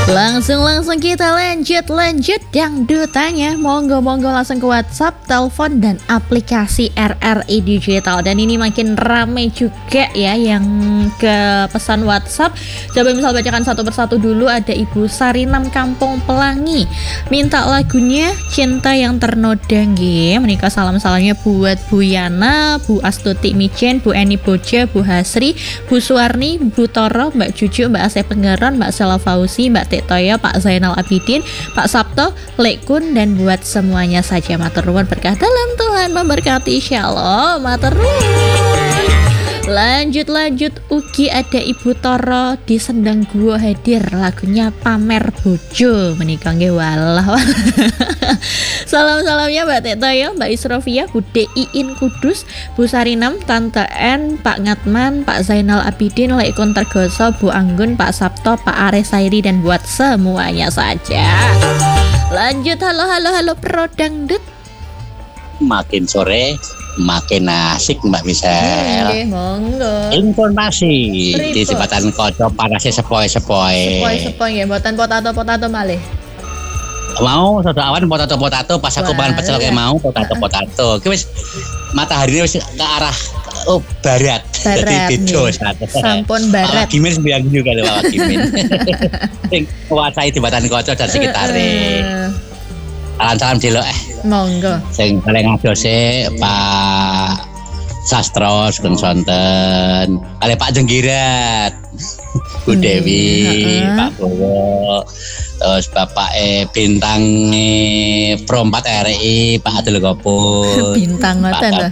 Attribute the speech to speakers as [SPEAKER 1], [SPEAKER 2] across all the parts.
[SPEAKER 1] Langsung kita lanjut dangdutannya. Monggo langsung ke WhatsApp, telepon dan aplikasi RRI Digital. Dan ini makin rame juga ya yang ke pesan WhatsApp. Coba misal bacakan satu persatu dulu. Ada Ibu Sarinam Kampung Pelangi, minta lagunya Cinta Yang Ternoda nggih. Menika salam-salamnya buat Bu Yana, Bu Astuti Mijen, Bu Eni Boja, Bu Hasri, Bu Suwarni, Bu Toro, Mbak Juju, Mbak Asep Penggaron, Mbak Sela Fauzi, Mbak Toya, Pak Zainal Abidin, Pak Sabto, Lekun, dan buat semuanya saja. Matur nuwun, berkah dalam Tuhan memberkati. Shalom, matur nuwun. Lanjut ugi ada Ibu Toro di Sendang Guo hadir lagunya Pamer Bojo menika nggih. Walah. Salam-salamnya Mbak Toya, Mbak Isrofia, Bu Iin Kudus, Bu Sarinam, Tante N, Pak Ngatman, Pak Zainal Abidin, Lekun Tergoso, Bu Anggun, Pak Sabto, Pak Ares Sairi, dan buat semuanya saja. Lanjut, halo Pro Dangdut.
[SPEAKER 2] Makin sore makin asik Mbak Misel.
[SPEAKER 1] Monggo.
[SPEAKER 2] Informasi di Jembatan Koco panasnya sepoi-sepoi
[SPEAKER 1] nggih, mboten potato malih.
[SPEAKER 2] Mau soto awan potato pas aku makan pecel kayak mau potato. Ki wis matahari wis ke arah barat. Jadi beda
[SPEAKER 1] sampun barat.
[SPEAKER 2] Awak Gimin sembilan juga lho awak Gimin. Sing kuasai Jembatan Koco dan sekitare. Salam delok
[SPEAKER 1] monggo.
[SPEAKER 2] Sing paling adose Pak Sastro Sugeng Sonten, kali Pak Jenggirat, Bu Dewi, Pak Bowo, terus Bapak Bintang Pro 4 RI, Pak Adil Gopur,
[SPEAKER 1] Bintang ngoten lho.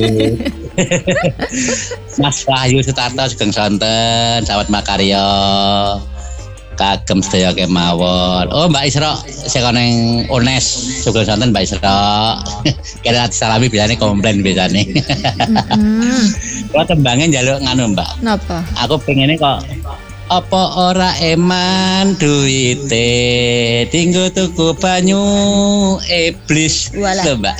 [SPEAKER 2] Mas Wahyu Sutarto Sugeng Sonten, sahabat Makarya. Kagem sedaya kemawon. Oh Mbak Isra sing nang Unes Sugeng Sonten Mbak Isra. Kira salami biasane komplain biasane. Kalau tembangnya njaluk nganu Mbak.
[SPEAKER 1] Napa?
[SPEAKER 2] Aku pengennya kok apa ora eman duite tinggo tuku banyu iblis lho Mbak.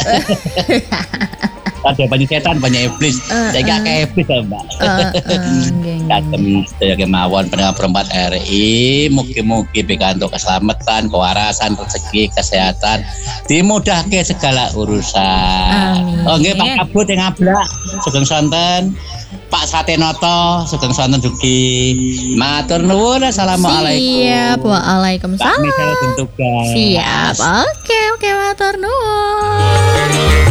[SPEAKER 2] Ada banyak setan, banyak iblis. Saya kayak iblis ya Mbak. Kagem sedaya kemawon pendengar perempat RI, mugi-mugi pikantuk keselamatan, kewarasan, rezeki, kesehatan, dimudahke segala urusan.
[SPEAKER 1] Amin.
[SPEAKER 2] Oh nggih Pak Kabut yang ngablak Sugeng Sonten, Pak Satenoto Sugeng Sonten dugi. Matur nuwun, assalamualaikum.
[SPEAKER 1] Siap, waalaikumsalam.
[SPEAKER 2] Siap.
[SPEAKER 1] Oke, matur nuwun.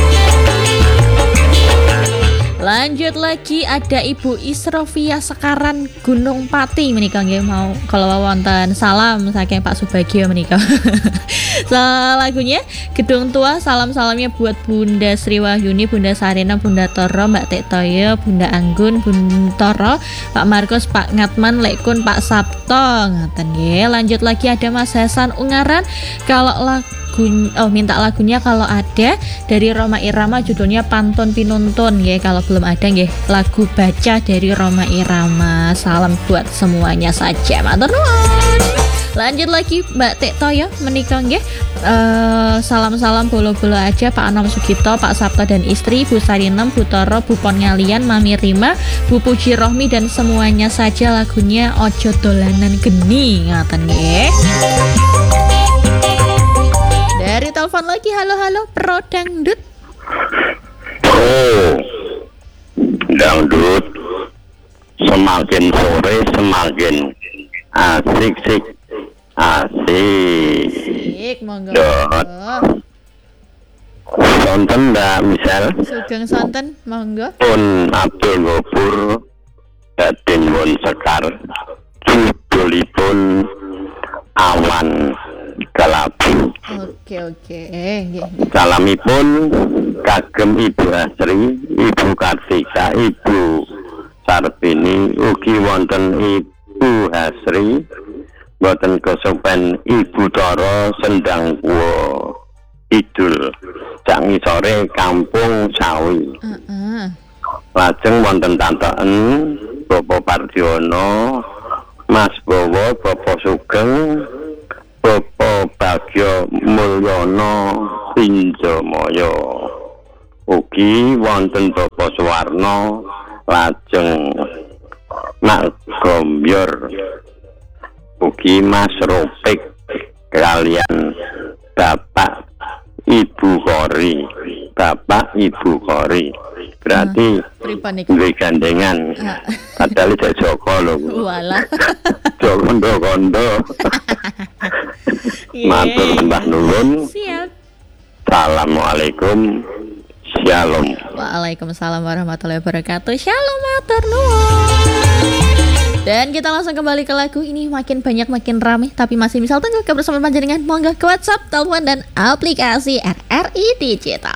[SPEAKER 1] Lanjut lagi ada Ibu Isrofia Sekaran Gunung Pati menika nggih mau kalau wonten salam saking Pak Subagio menika. Lagunya Gedung Tua, salamnya buat Bunda Sri Wahyuni, Bunda Sarina, Bunda Toro, Mbak Toya, Bunda Anggun, Bunda Toro, Pak Markus, Pak Ngatman, Lekun, Pak Sabto ngaten nggih. Lanjut lagi ada Mas Hasan Ungaran, kalau minta lagunya kalau ada dari Roma Irama, judulnya Pantun Pinuntun ya. Kalau belum ada nggih lagu baca dari Roma Irama. Salam buat semuanya saja, matur nuwun. Lanjut lagi Mbak Toya menika nggih. Salam bolo-bolo aja Pak Anom Sugito, Pak Sabto dan istri, Bu Sarinem, Bu Toro, Bu Pon Ngalian, Mami Rima, Bu Puji Rohmi, dan semuanya saja lagunya Ojo Dolanan Geni ngaten nggih. Dari telepon lagi, halo Pro Dangdut.
[SPEAKER 3] Dangdut semakin sore semakin asik.
[SPEAKER 1] Monggo.
[SPEAKER 3] Sonten Mbak Misel.
[SPEAKER 1] Sugeng Sonten, monggo.
[SPEAKER 3] Pun Abdul Gopur Daden Won Sekar. Judulipun Awan Kelabu.
[SPEAKER 1] Oke.
[SPEAKER 3] Salamipun kagem Ibu Asri, Ibu Kartika, Ibu Sarpini, ugi wonten Ibu Asri, boten kesopen Ibu Toro Sendang Guo Idul, sak ngisore Kampung Sawi. Lajeng wonten Tante En, Bapak Pardiono, Mas Bowo, Bapak Sugeng, Bapak Bagyo Mulyono Pinjomoyo, ugi wonten Bapak Suwarno, lajeng Nak Gomyor, ugi mugi Mas Ropik kalian Bapak Ibu Kori. Bapak Ibu Kori. Berarti
[SPEAKER 1] Pripun niku?
[SPEAKER 3] duwe gandengan. Padahal cek Joko lho.
[SPEAKER 1] Walah.
[SPEAKER 3] Joko kondo. Matur sembah nuwun.
[SPEAKER 1] Siap.
[SPEAKER 3] Assalamualaikum. Shalom.
[SPEAKER 1] Waalaikumsalam warahmatullahi wabarakatuh. Shalom matur nuwun. Dan kita langsung kembali ke lagu ini, makin banyak makin rame tapi masih misal tengah kebersamaan panjenengan. Monggo ke WhatsApp, telepon dan aplikasi RRI Digital.